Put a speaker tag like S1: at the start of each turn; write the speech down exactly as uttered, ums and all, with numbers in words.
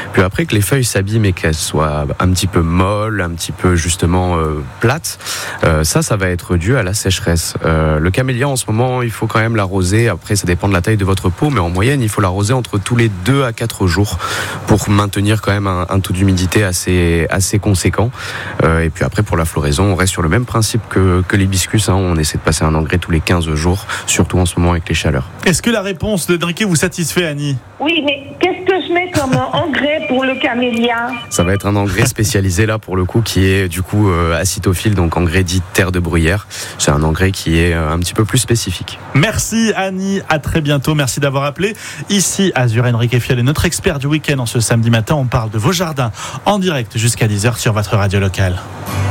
S1: Puis après que les feuilles s'abîment et qu'elles soient un petit peu molles, un petit peu justement euh, plates, euh, ça, ça va être dû à la sécheresse. Euh, le camélia en ce moment, il faut quand même l'arroser. Après, ça dépend de la taille de votre pot, mais en moyenne, il faut l'arroser entre tous les deux à quatre jours pour maintenir quand même un, un taux d'humidité assez, assez conséquent. Euh, et puis après, pour la floraison, on reste sur le même principe que, que l'hibiscus. Hein. On essaie de passer un engrais tous les quinze jours, surtout en ce moment avec les chaleurs.
S2: Est-ce que la réponse de Drinker vous satisfait, Annie ?
S3: Oui, mais qu'est-ce que je mets comme engrais pour le camélia ?
S1: Ça va être un engrais spécialisé là pour le coup qui est du coup euh, acitophile, donc engrais dit terre de bruyère. C'est un engrais qui est euh, un petit peu plus spécifique.
S2: Merci Annie, à très bientôt. Merci d'avoir appelé. Ici, Azur Henrique Fiel est notre expert du week-end en ce samedi matin. On parle de vos jardins en direct jusqu'à dix heures sur votre radio locale.